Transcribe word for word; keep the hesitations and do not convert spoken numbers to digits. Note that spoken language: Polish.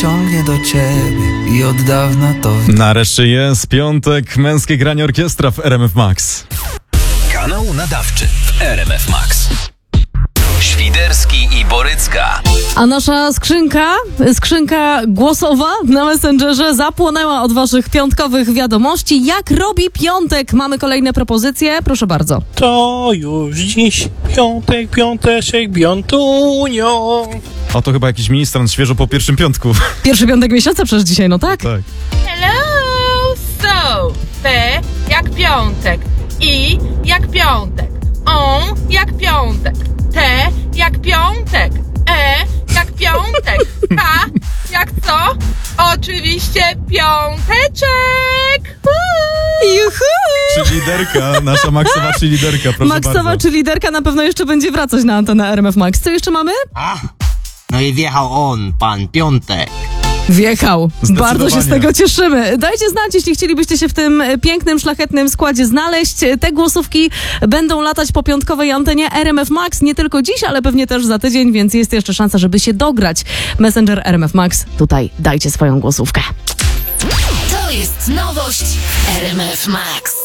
ciągnie do ciebie i od dawna to... Nareszcie jest piątek, męskie granie orkiestra w R M F Max. Kanał nadawczy w R M F Max. Świderski i Borycka. A nasza skrzynka, skrzynka głosowa na Messengerze zapłonęła od waszych piątkowych wiadomości. Jak robi piątek? Mamy kolejne propozycje, proszę bardzo. To już dziś piątek, piąteczek, biątunio. O, to chyba jakiś ministrant świeżo po pierwszym piątku. Pierwszy piątek miesiąca przecież dzisiaj, no tak? Tak. Hello! So, P jak piątek, I jak piątek, O jak piątek, T jak piątek, E jak piątek, K jak co? Oczywiście piąteczek! Woo! Juhu! Czy liderka, nasza Maxowa czy liderka, proszę Maxowa bardzo. czy liderka na pewno jeszcze będzie wracać na antenę R M F Max. Co jeszcze mamy? A, no i wjechał on, pan Piątek. Wjechał. Bardzo się z Zdecydowanie. tego cieszymy. Dajcie znać, jeśli chcielibyście się w tym pięknym, szlachetnym składzie znaleźć. Te głosówki będą latać po piątkowej antenie R M F Max nie tylko dziś, ale pewnie też za tydzień, więc jest jeszcze szansa, żeby się dograć. Messenger R M F Max, tutaj dajcie swoją głosówkę. To jest nowość w R M F Max.